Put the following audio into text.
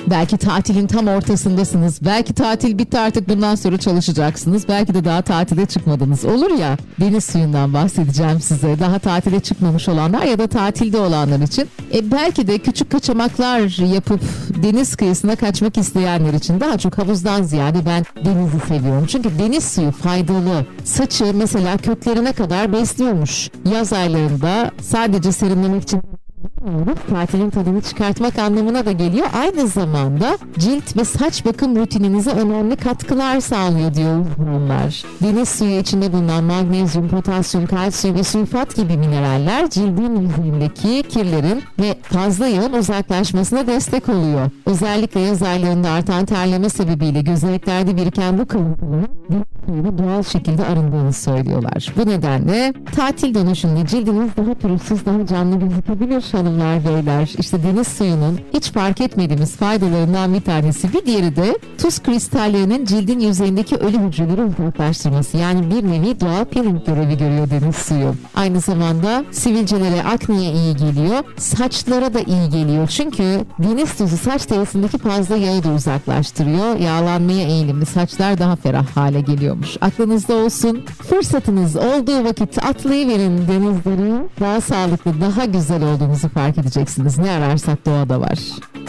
Belki tatilin tam ortasındasınız. Belki tatil bitti, artık bundan sonra çalışacaksınız. Belki de daha tatile çıkmadınız. Olur ya, deniz suyundan bahsedeceğim size. Daha tatile çıkmamış olanlar ya da tatilde olanlar için. Belki de küçük kaçamaklar yapıp deniz kıyısına kaçmak isteyenler için. Daha çok havuzdan ziyade ben denizi seviyorum. Çünkü deniz suyu faydalı. Saçı mesela köklerine kadar besliyormuş. Yaz aylarında sadece serinlemek için tatilin tadını çıkartmak anlamına da geliyor. Aynı zamanda cilt ve saç bakım rutininize önemli katkılar sağlıyor diyor uzmanlar. Deniz suyu içinde bulunan magnezyum, potasyum, kalsiyum ve sülfat gibi mineraller cildin yüzeyindeki kirlerin ve fazla yağın uzaklaşmasına destek oluyor. Özellikle yaz aylarında artan terleme sebebiyle gözeneklerde biriken bu kalıntıların suyunu doğal şekilde arındığını söylüyorlar. Bu nedenle tatil dönüşünde cildiniz daha pürüzsüz, daha canlı gözükebilir hanımlar, beyler. İşte deniz suyunun hiç fark etmediğimiz faydalarından bir tanesi. Bir diğeri de tuz kristallerinin cildin yüzeyindeki ölü hücreleri uzaklaştırması. Yani bir nevi doğal peeling görevi görüyor deniz suyu. Aynı zamanda sivilcelere, akneye iyi geliyor. Saçlara da iyi geliyor. Çünkü deniz tuzu saç terisindeki fazla yağı da uzaklaştırıyor. Yağlanmaya eğilimli saçlar daha ferah hale geliyormuş. Aklınızda olsun. Fırsatınız olduğu vakit atlayıverin denizleri. Daha sağlıklı, daha güzel olduğunuzu fark edeceksiniz. Ne ararsak doğada var.